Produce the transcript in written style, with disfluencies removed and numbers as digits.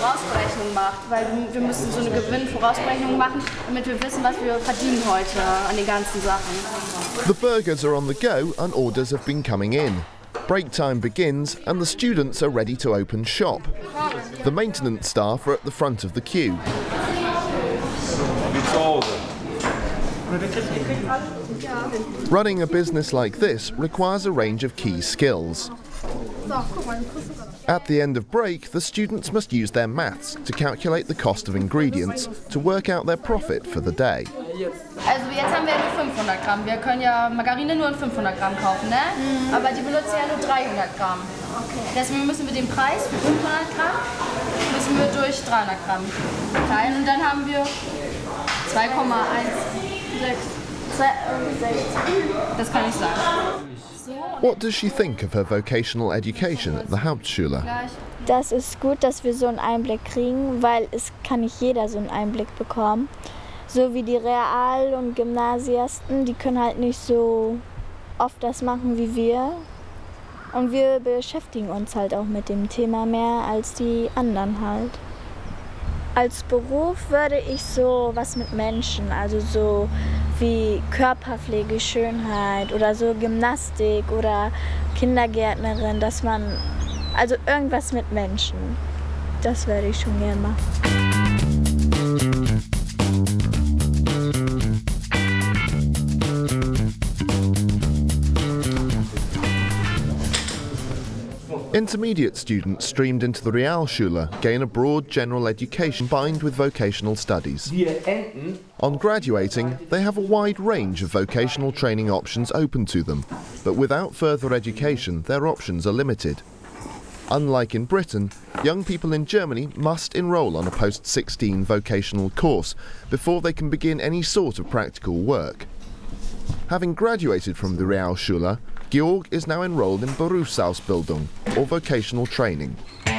Vorausberechnung macht, weil wir müssen so eine Gewinnvorausberechnung machen, damit wir wissen, was wir verdienen heute an den ganzen Sachen. The burgers are on the go and orders have been coming in. Break time begins and the students are ready to open shop. The maintenance staff are at the front of the queue. Running a business like this requires a range of key skills. At the end of break, the students must use their maths to calculate the cost of ingredients to work out their profit for the day. Also jetzt haben wir nur 500 Gramm. Wir können ja Margarine nur in 500 Gramm kaufen, ne? Aber die benutzen ja nur 300 Gramm. Deswegen müssen wir den Preis für 500 Gramm müssen wir durch 300 Gramm teilen und dann haben wir 2,16. Das kann ich sagen. What does she think of her vocational education at the Hauptschule? Das ist gut, dass wir so einen Einblick kriegen, weil es kann nicht jeder so einen Einblick bekommen. So wie die Real- und Gymnasiasten, die können halt nicht so oft das machen wie wir. Und wir beschäftigen uns halt auch mit dem Thema mehr als die anderen halt. Als Beruf würde ich so was mit Menschen, also so wie Körperpflege, Schönheit oder so Gymnastik oder Kindergärtnerin, dass man, also irgendwas mit Menschen, das würde ich schon gerne machen. Intermediate students streamed into the Realschule gain a broad general education combined with vocational studies. On graduating, they have a wide range of vocational training options open to them, but without further education, their options are limited. Unlike in Britain, young people in Germany must enrol on a post-16 vocational course before they can begin any sort of practical work. Having graduated from the Realschule, Georg is now enrolled in Berufsausbildung, or vocational training.